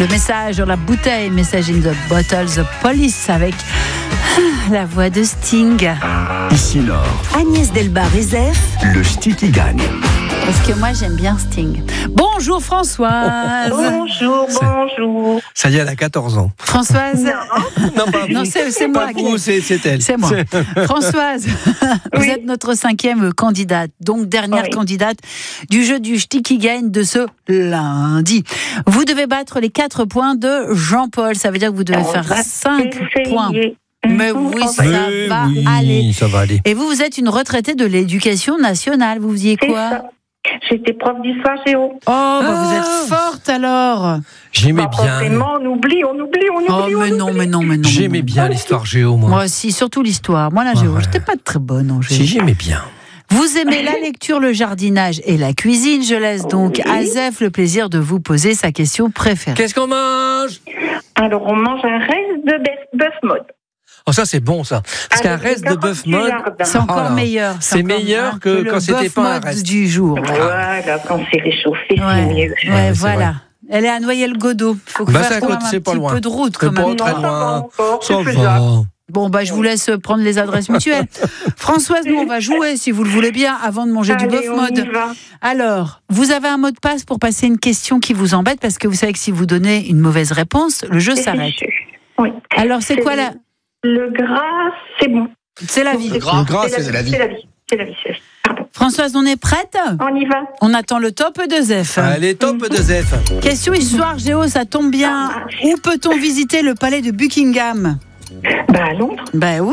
Le message sur la bouteille, message in the bottle, the police avec la voix de Sting. Ici Laure. Agnès Delbar-Rézef. Le Sticky gagne. Parce que moi j'aime bien Sting. Bonjour Françoise. Bonjour. Ça y est, elle a 14 ans. Françoise. Non, c'est moi. Pas vous, c'est elle. C'est moi. Françoise, vous êtes notre 5e candidate, donc dernière candidate du jeu du Sticky Gagne de ce lundi. Vous devez battre les 4 points de Jean-Paul. Ça veut dire que vous devez faire 5 points. Mais oui, ça va aller. Ça va aller. Et vous êtes une retraitée de l'éducation nationale. Vous faisiez quoi ? J'étais prof d'histoire géo. Oh, vous êtes forte alors. J'aimais bien. Forcément, on oublie. Oh, mais non. J'aimais bien l'histoire géo, moi. Moi aussi, surtout l'histoire. Moi, la géo, j'étais pas très bonne en géo. Si, j'aimais bien. Vous aimez la lecture, le jardinage et la cuisine. Je laisse donc à Zef le plaisir de vous poser sa question préférée. Qu'est-ce qu'on mange ? Alors, on mange un reste de bœuf mode. Oh, ça, c'est bon, ça. Parce qu'un reste de bœuf mode, c'est encore meilleur. C'est meilleur que quand c'était pas un reste du jour. Voilà, quand c'est réchauffé, c'est mieux. Ouais, voilà. Elle est à Noyelles-Godault. Il faut faire quand même un petit peu de route. C'est pas très loin. Ça va. Bon, je vous laisse prendre les adresses mutuelles. Françoise, nous, on va jouer, si vous le voulez bien, avant de manger du bœuf mode. Alors, vous avez un mot de passe pour passer une question qui vous embête, parce que vous savez que si vous donnez une mauvaise réponse, le jeu s'arrête. Oui. Alors, c'est quoi la... Le gras, c'est bon. C'est la vie. Le gras, c'est la vie. C'est la vie. Pardon. Françoise, on est prête ? On y va. On attend le top de Zef. Allez, top de Zef. Question histoire géo, ça tombe bien. Où peut-on visiter le palais de Buckingham ? À Londres.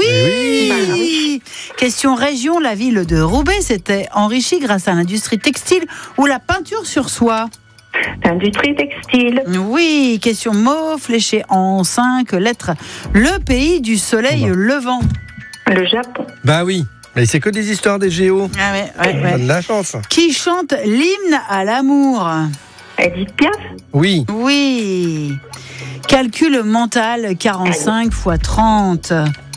Oui. Question région, la ville de Roubaix s'était enrichie grâce à l'industrie textile ou la peinture sur soie. L'industrie textile. Oui. Question mot, fléché en 5 lettres. Le pays du soleil levant. Le Japon. Oui. Mais c'est que des histoires des géos. Ah ouais. On a de la chance. Qui chante l'hymne à l'amour ? Edith Piaf. Oui. Calcul mental 45 x 30.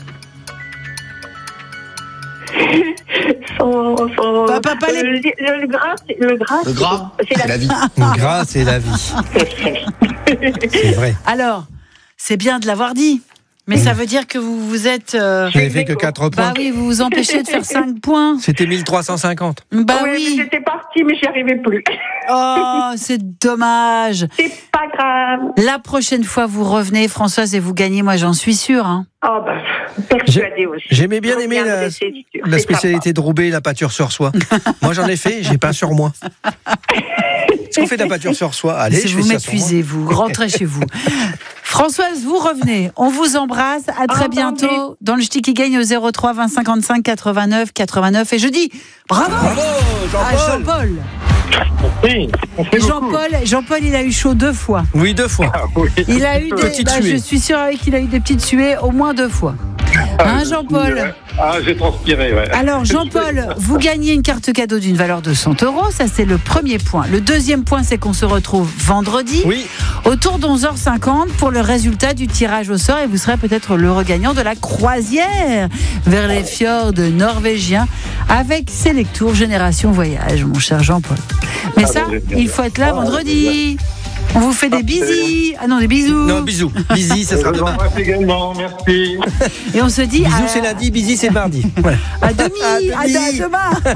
Le gras, c'est la vie. Le gras, c'est la vie. C'est vrai. Alors, c'est bien de l'avoir dit. Mais ça veut dire que vous êtes... Vous n'avez fait que 4 points. Oui, vous vous empêchez de faire 5 points. C'était 1350. Oui. J'étais partie, mais j'y arrivais plus. Oh, c'est dommage. C'est pas grave. La prochaine fois, vous revenez, Françoise, et vous gagnez, moi j'en suis sûre. Hein. Persuadée aussi. J'aimais bien aimer la spécialité de Roubaix, la pâture sur soie. Moi j'en ai fait, j'ai peint sur moi. Est-ce qu'on fait de la pâture sur soie ? Allez, je fais ça sur moi. M'épuisez, vous, rentrez chez vous. Françoise, vous revenez. On vous embrasse. À très bientôt dans le Sticky Gagne au 03 20 55 89 89. Et je dis bravo à Jean-Paul. Oui, Et Jean-Paul, il a eu chaud 2 fois. Oui, 2 fois. Il a eu je suis sûre qu'il a eu des petites suées au moins 2 fois. Hein, Jean-Paul ? J'ai transpiré, ouais. Alors, Jean-Paul, vous gagnez une carte cadeau d'une valeur de 100 €. Ça, c'est le premier point. Le deuxième point, c'est qu'on se retrouve vendredi, autour de 11h50, pour le résultat du tirage au sort. Et vous serez peut-être le regagnant de la croisière vers les fjords norvégiens avec Selectour Génération Voyage, mon cher Jean-Paul. Mais il faut être là vendredi. On vous fait des bisous. Ah non, des bisous. Non, bisous. Bisous, ça sera demain. Également, merci. Et on se dit... Bisous, c'est lundi, bisous, c'est mardi. Voilà. À demain.